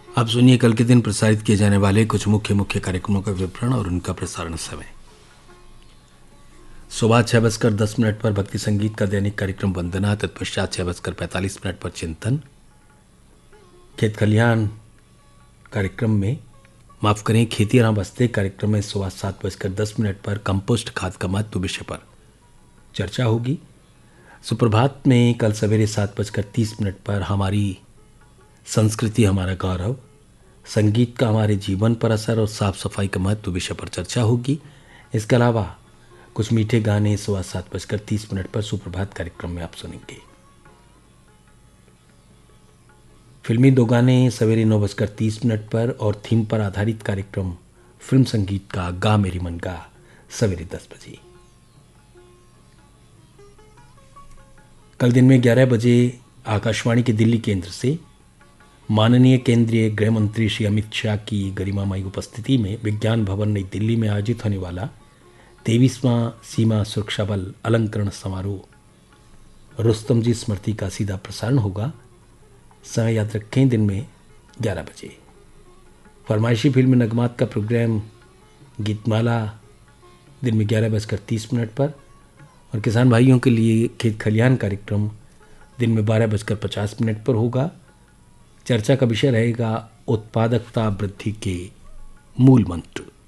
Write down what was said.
अब सुनिए कल के दिन प्रसारित किए जाने वाले कुछ मुख्य कार्यक्रमों का विवरण और उनका प्रसारण समय। सुबह 6:10 पर भक्ति संगीत का दैनिक कार्यक्रम वंदना, तत्पश्चात 6:45 पर चिंतन। खेत खलिहान कार्यक्रम में खेती राम बस्ते कार्यक्रम में सुबह 7:10 पर कंपोस्ट खाद का महत्व विषय पर चर्चा होगी। सुप्रभात में कल सवेरे 7:30 पर हमारी संस्कृति हमारा गौरव, संगीत का हमारे जीवन पर असर और साफ सफाई का महत्व विषय पर चर्चा होगी। इसके अलावा कुछ मीठे गाने सुबह 7:30 पर सुप्रभात कार्यक्रम में आप सुनेंगे। फिल्मी दो गाने सवेरे 9:30 पर और थीम पर आधारित कार्यक्रम फिल्म संगीत का गा मेरी मन गा सवेरे 10 बजे। कल दिन में 11 बजे आकाशवाणी के दिल्ली केंद्र से माननीय केंद्रीय गृह मंत्री श्री अमित शाह की गरिमामयी उपस्थिति में विज्ञान भवन नई दिल्ली में आयोजित होने वाला 23वां सीमा सुरक्षा बल अलंकरण समारोह रुस्तम जी स्मृति का सीधा प्रसारण होगा। समय याद रखें, दिन में 11 बजे। फरमाइशी फिल्म नगमात का प्रोग्राम गीतमाला दिन में 11:30 पर और किसान भाइयों के लिए खेत खलिहान कार्यक्रम दिन में 12:50 पर होगा। चर्चा का विषय रहेगा उत्पादकता वृद्धि के मूल मंत्र।